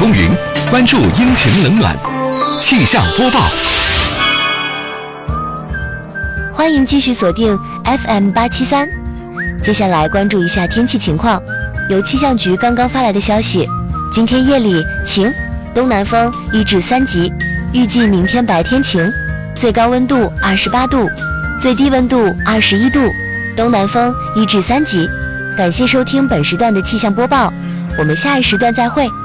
风云，关注阴晴冷暖。气象播报。 欢迎继续锁定 FM873。接下来关注一下天气情况。由气象局刚刚发来的消息，今天夜里晴，东南风1至3级，预计明天白天晴，最高温度28度，最低温度21度，东南风1至3级。感谢收听本时段的气象播报，我们下一时段再会。